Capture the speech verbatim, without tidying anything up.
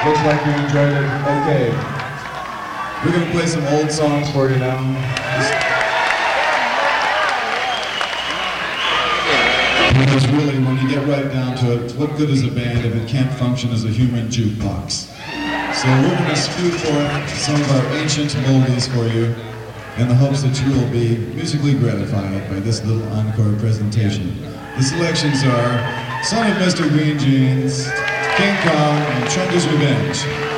Looks like you enjoyed it. Okay. We're going to play some old songs for you now. Because really, when you get right down to it, what good is a band if it can't function as a human jukebox? So we're going to spew forth some of our ancient oldies for you in the hopes that you will be musically gratified by this little encore presentation. The selections are Son of Mister Green Jeans, King Kong, and Chunga's Revenge.